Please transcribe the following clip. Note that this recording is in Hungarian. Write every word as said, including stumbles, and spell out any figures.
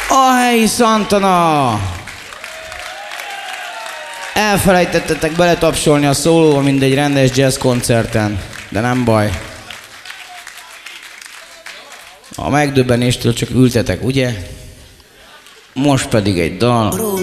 A helyi Santana! Elfelejtettetek beletapsolni a szólóba, mint egy rendes jazz koncerten, de nem baj. A megdöbbenéstől csak ültetek, ugye? Most pedig egy dal.